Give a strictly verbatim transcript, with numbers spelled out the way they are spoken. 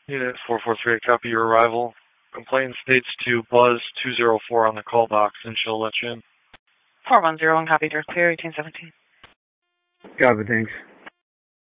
Unit four four three, copy your arrival. Complaint states to Buzz two zero four on the call box, and she'll let you in. four one zero one, copy, door clear, eighteen seventeen. Copy, thanks.